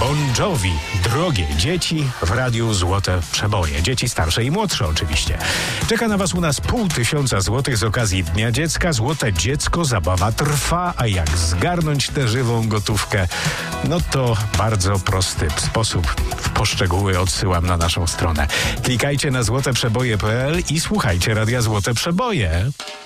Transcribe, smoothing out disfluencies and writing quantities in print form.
Bon Jovi. Drogie dzieci w radiu Złote Przeboje. Dzieci starsze i młodsze oczywiście. Czeka na was u nas 500 złotych z okazji Dnia Dziecka. Złote dziecko, zabawa trwa, a jak zgarnąć tę żywą gotówkę? No to bardzo prosty sposób. Poszczegóły odsyłam na naszą stronę. Klikajcie na złoteprzeboje.pl i słuchajcie Radia Złote Przeboje.